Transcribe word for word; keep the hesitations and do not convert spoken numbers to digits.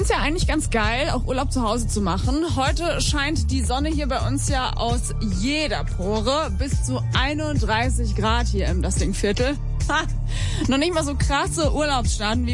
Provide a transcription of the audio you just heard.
ist ja eigentlich ganz geil, auch Urlaub zu Hause zu machen. Heute scheint die Sonne hier bei uns ja aus jeder Pore, bis zu einunddreißig Grad hier im Dasslingviertel. Ha, noch nicht mal so krasse Urlaubsstaaten wie